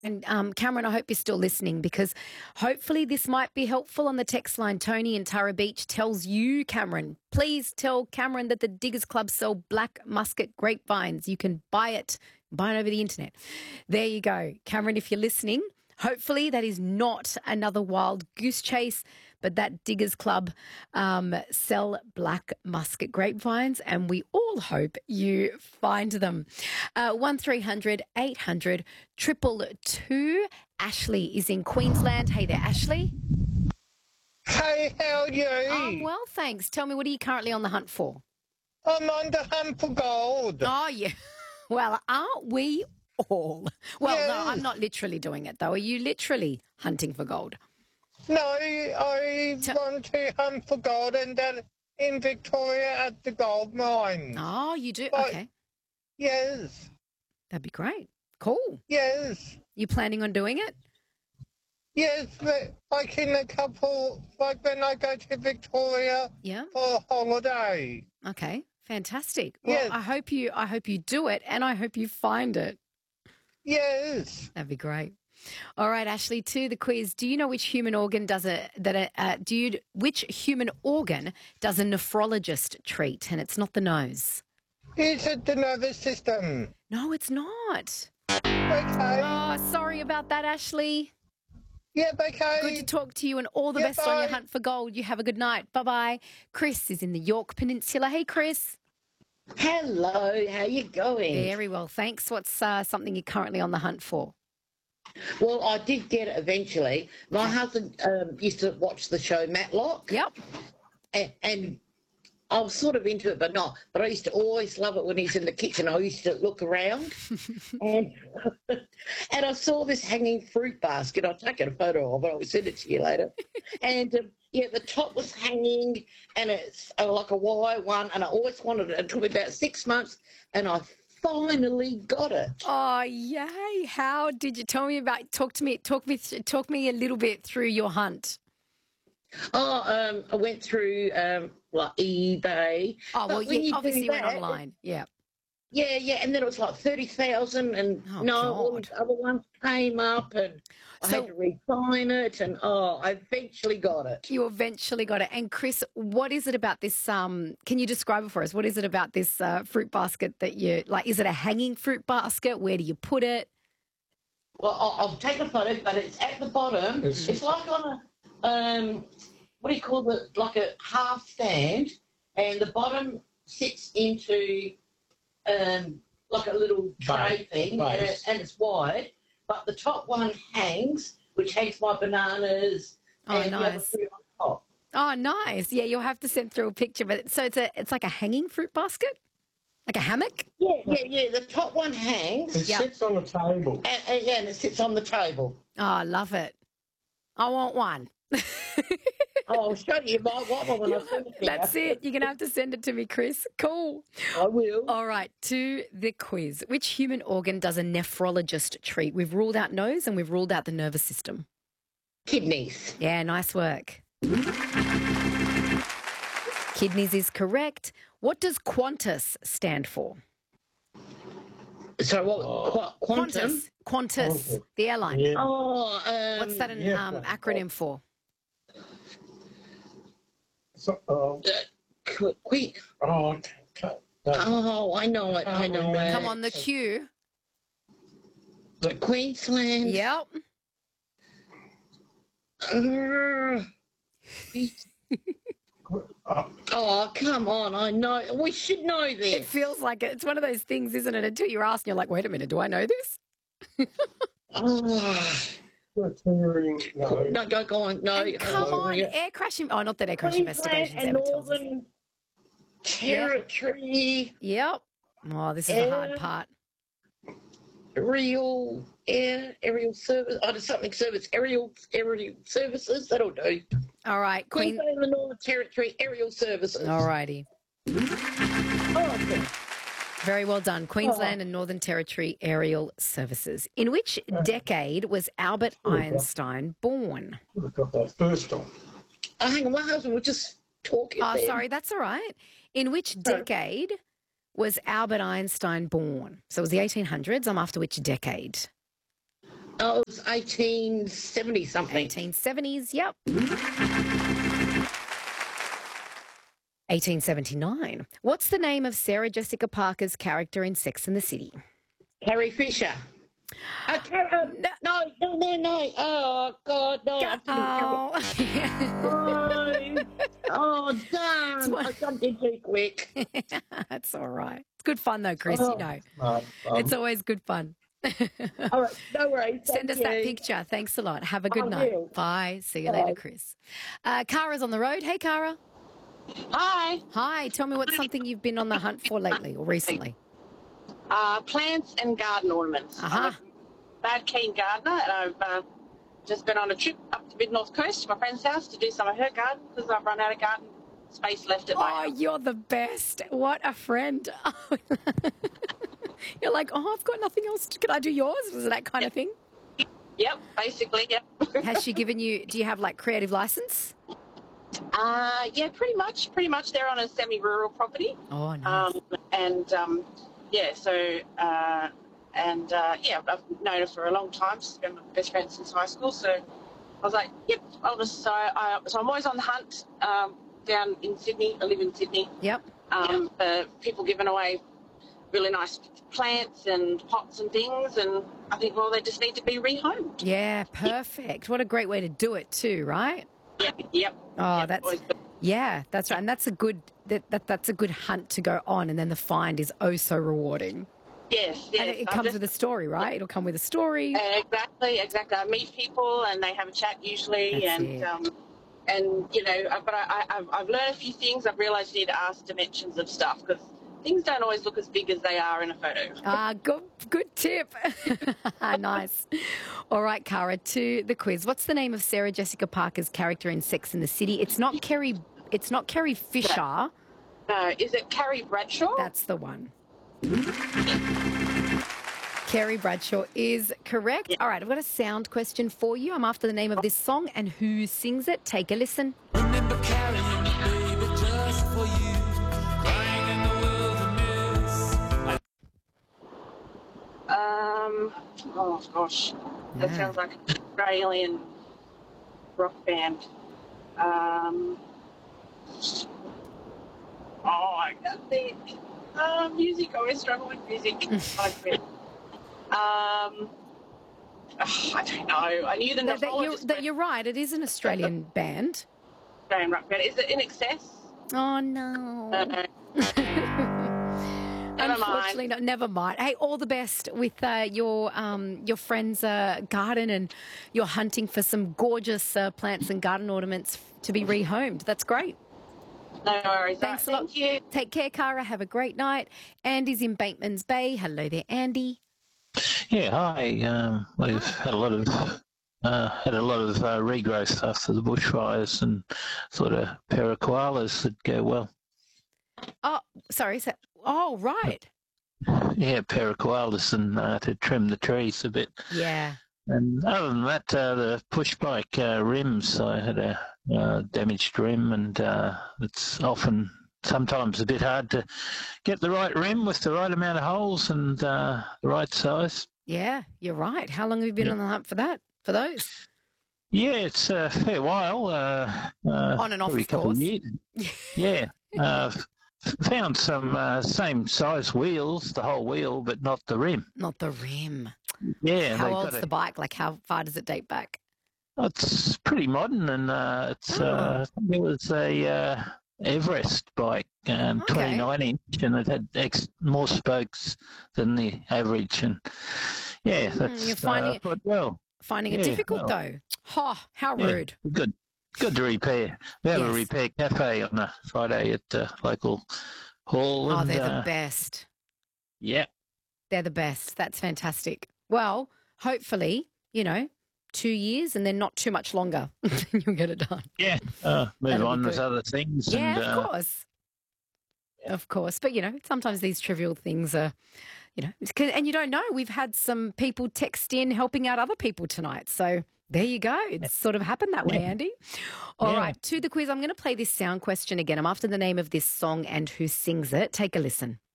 And Cameron, I hope you're still listening because hopefully this might be helpful on the text line. Tony in Tara Beach tells you, Cameron, please tell Cameron that the Diggers Club sell black musket grapevines. You can buy it over the internet. There you go. Cameron, if you're listening, hopefully that is not another wild goose chase, but that Diggers Club sell black musket grapevines, and we all hope you find them. 1300 800 222. Ashley is in Queensland. Hey there, Ashley. Hey, how are you? I'm well, thanks. Tell me, what are you currently on the hunt for? I'm on the hunt for gold. Oh, yeah. Well, aren't we all? Well, Yes. no, I'm not literally doing it, though. Are you literally hunting for gold? No, I want to hunt for gold and that in Victoria at the gold mine. Oh, you do? But- Okay. Yes, That'd be great. Cool. yes, You planning on doing it? yes, but like in a couple, like when I go to Victoria Yeah. for a holiday. Okay. Fantastic. Well, Yes. I hope you do it, and I hope you find it. Yes, That'd be great. All right, Ashley, to the quiz. Do you know which human organ does which human organ does a nephrologist treat? And it's not the nose. is it the nervous system? No, it's not. Okay, Oh, sorry about that, Ashley. yeah, okay. Good to talk to you, and all the Yeah, best on your bye. hunt for gold. You have a good night. Bye-bye. Chris is in the York Peninsula. Hey, Chris. Hello, how you going? Very well, thanks. What's something you're currently on the hunt for? Well, I did get it eventually. My husband used to watch the show Matlock, Yep. and I was sort of into it, but not. But I used to always love it when he's in the kitchen. I used to look around, and and I saw this hanging fruit basket. I'll take a photo of it. I'll send it to you later. And yeah, the top was hanging, and it's like a wire one. And I always wanted it. It took me about 6 months, and I finally got it. Oh, yay. How did you tell me about talk me a little bit through your hunt? Oh, I went through like eBay. Oh, well, But when you obviously do you went that, online. Yeah. Yeah, and then it was like 30,000, and Oh, all God. these other ones came up, and I So- had to refine it, and I eventually got it. You eventually got it. And Chris, what is it about this? Can you describe it for us? What is it about this fruit basket that you like? Is it a hanging fruit basket? Where do you put it? Well, I'll take a photo, but it's at the bottom. It's like on a what do you call it? Like a half stand, and the bottom sits into like a little tray thing, and it's wide. But the top one hangs, which hangs my bananas and the other nice. fruit on top. Oh, nice. Yeah, you'll have to send through a picture. But so it's like a hanging fruit basket, like a hammock. Yeah. The top one hangs, It sits on the table. and it sits on the table. Oh, I love it. I want one. I'll show you my one when I send it to you. That's it. You're going to have to send it to me, Chris. Cool. I will. All right, to the quiz. Which human organ does a nephrologist treat? We've ruled out nose and we've ruled out the nervous system. Kidneys. Yeah, nice work. Kidneys is correct. What does Qantas stand for? So what? Quantum? Qantas, the airline. Yeah. Oh, What's that acronym for? So, quick. no. Oh, I know it. I know it. Come on, the Q. Queensland. Yep. Oh, come on. I know. We should know It this. feels like it. It's one of those things, isn't it? Until you're asked, you're like, wait a minute, do I know this? Oh. No. No, go on. No. And come on, yeah. air crash. Oh, not that air crash Queensland investigations and ever tells us. Northern Territory. Yep. Oh, this is the hard part. Aerial service. Oh, there's something service. Aerial services. That'll do. All right, Queen. Queensland and the Northern Territory aerial services. All righty. Oh, okay. Very well done. Queensland and Northern Territory Aerial Services. In which decade was Albert Einstein born? We've got that first one. Oh, hang on, my husband was just talking. Oh, then. sorry, that's all right. In which decade was Albert Einstein born? So it was the 1800s. I'm after which decade? Oh, it was 1870 something. 1870s, yep. 1879. What's the name of Sarah Jessica Parker's character in Sex and the City? Carrie Fisher. No. Oh, God, no. Oh, Oh, damn. I jumped in too quick. that's all right. It's good fun, though, Chris, you know. It's always good fun. All right, no worries. Send us that picture. Thanks a lot. Have a good night. will. Bye. See you later, Chris. Kara's on the road. Hey, Kara. Hi. Hi. Tell me what's something you've been on the hunt for lately or recently. Plants and garden ornaments. Uh-huh. I'm a bad keen gardener, and I've just been on a trip up to mid-north coast to my friend's house to do some of her garden because I've run out of garden space left at my Oh, house. you're the best. What a friend. You're like, oh, I've got nothing else. Could I do yours? Was it that kind of thing? Yep, basically, yep. Has she given you, do you have like creative license? Yeah, pretty much. They're on a semi-rural property. Oh, nice. Yeah, I've known her for a long time. She's been my best friend since high school. So I was like, yep, so I'm always on the hunt down in Sydney. I live in Sydney. Yep. For people giving away really nice plants and pots and things, and I think, well, they just need to be rehomed. Yeah, perfect. What a great way to do it too, right? Yep. Oh, Yep, that's, always good. yeah, that's right. And that's a good, that's a good hunt to go on. And then the find is oh so rewarding. Yes. And it comes with a story, right? It'll come with a story. Exactly. I meet people and they have a chat usually, That's and you know, but I've learned a few things. I've realised you need to ask dimensions of stuff because things don't always look as big as they are in a photo. Good tip. Nice. All right, Kara, to the quiz. What's the name of Sarah Jessica Parker's character in Sex and the City? It's not Carrie Fisher. No, is it Carrie Bradshaw? That's the one. Carrie Bradshaw is correct. Yeah. All right, I've got a sound question for you. I'm after the name of this song and who sings it. Take a listen. Remember carrying me, baby, just for you, crying in the wilderness. Oh gosh, that Yeah. sounds like an Australian rock band. I can't think. Music. I always struggle with music. I don't know. I knew the You're right. It is an Australian band. Australian rock band. Is it In Excess? Oh, no. Never Unfortunately, mind. never mind. Hey, all the best with your friend's garden, and you're hunting for some gorgeous plants and garden ornaments to be rehomed. That's great. No worries. Thanks a lot. Thank you. Take care, Kara. Have a great night. Andy's in Bateman's Bay. Hello there, Andy. Yeah, hi. We've had a lot of regrowth after the bushfires, and thought a pair of koalas would go well. Oh, sorry. Right. Yeah, a pair of koalas and to trim the trees a bit. Yeah. And other than that, the push bike rims, I had a damaged rim, and it's sometimes a bit hard to get the right rim with the right amount of holes and the right size. Yeah, you're right. How long have you been on the hunt for those? Yeah, it's a fair while. On and off, probably of a couple course. of years. Yeah. Found some same size wheels, the whole wheel, but not the rim. Not the rim. Yeah. How they've old's got the bike? Like, how far does it date back? It's pretty modern, and I think it was a Everest bike, 29-inch, and it had more spokes than the average. And yeah, that's you're finding it- Finding it Yeah, difficult, well, though. Oh, how yeah, rude. Good to repair. We have a Yes. repair cafe on a Friday at the local hall. Oh, and, they're the best. Yeah. They're the best. That's fantastic. Well, hopefully, 2 years and then not too much longer. You'll get it done. Yeah. Move That'll be on with good. other things. Yeah, and, of course. Of course. But, sometimes these trivial things are, and you don't know. We've had some people text in helping out other people tonight. So there you go. It's sort of happened that way, Andy. All right, to the quiz. I'm going to play this sound question again. I'm after the name of this song and who sings it. Take a listen.